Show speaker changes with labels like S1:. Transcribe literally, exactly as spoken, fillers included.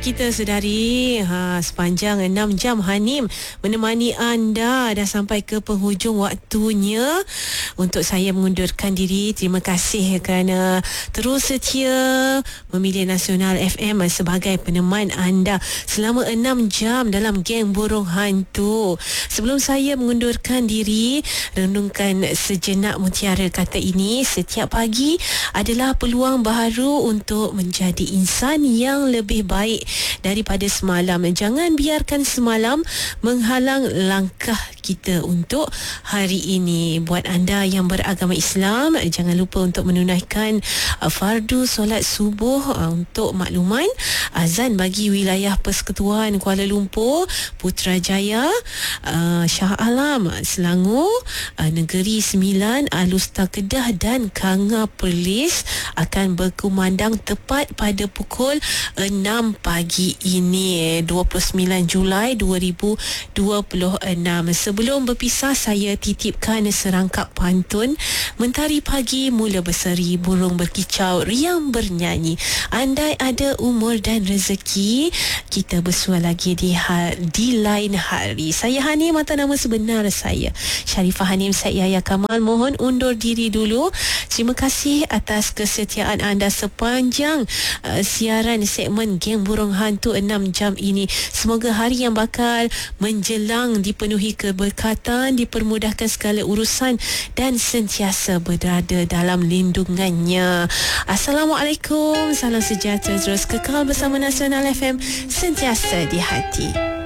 S1: kita sedari ha, sepanjang enam jam Hanim menemani anda dah sampai ke penghujung waktunya untuk saya mengundurkan diri. Terima kasih kerana terus setia memilih Nasional F M sebagai peneman anda selama enam jam dalam Geng Burung Hantu. Sebelum saya mengundurkan diri, renungkan sejenak mutiara kata ini: setiap pagi adalah peluang baharu untuk menjadi insan yang lebih baik daripada semalam. Jangan biarkan semalam menghalang langkah kita untuk hari ini. Buat anda yang beragama Islam, jangan lupa untuk menunaikan uh, fardu solat subuh. Uh, untuk makluman, azan bagi wilayah Persekutuan Kuala Lumpur, Putrajaya, uh, Shah Alam, Selangor, uh, Negeri Sembilan, Alustar Kedah dan Kanga Perlis akan berkumandang tepat pada pukul enam pagi ini, dua puluh sembilan Julai dua ribu dua puluh enam. Sebelum berpisah, saya titipkan serangkap pantun. Mentari pagi mula berseri, burung berkicau, riang bernyanyi. Andai ada umur dan rezeki, kita bersua lagi di ha- di lain hari. Saya Hanim, atau nama sebenar saya Sharifah Hanim Said Yahya Kamal, mohon undur diri dulu. Terima kasih atas kesetiaan anda sepanjang uh, siaran segmen Geng Burung Hantu enam jam ini. Semoga hari yang bakal menjelang dipenuhi keberkatan, dipermudahkan segala urusan dan sentiasa berada dalam lindungannya. Assalamualaikum, salam sejahtera, terus kekal bersama Nasional F M, sentiasa di hati.